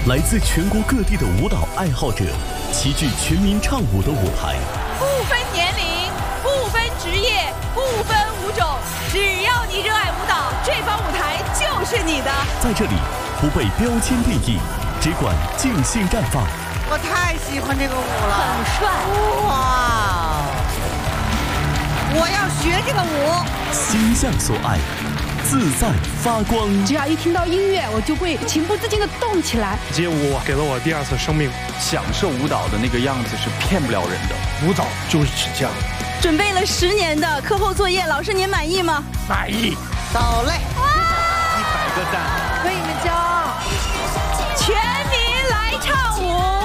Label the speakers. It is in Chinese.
Speaker 1: 来自全国各地的舞蹈爱好者齐聚全民唱舞的舞台，
Speaker 2: 不分年龄，不分职业，不分舞种，只要你热爱舞蹈，这方舞台就是你的。
Speaker 1: 在这里不被标签定义，只管尽兴绽放。
Speaker 3: 我太喜欢这个舞了，
Speaker 2: 很帅
Speaker 3: 哇！我要学这个舞，
Speaker 1: 心向所爱，自在发光。
Speaker 4: 只要一听到音乐，我就会情不自禁地动起来。
Speaker 5: 街舞给了我第二次生命，
Speaker 6: 享受舞蹈的那个样子是骗不了人的。
Speaker 5: 舞蹈就是这样。
Speaker 2: 准备了10年的课后作业，老师您满意吗？
Speaker 5: 满意。
Speaker 3: 走嘞
Speaker 6: 100个赞，
Speaker 4: 为你们骄傲。
Speaker 2: 全民来唱舞。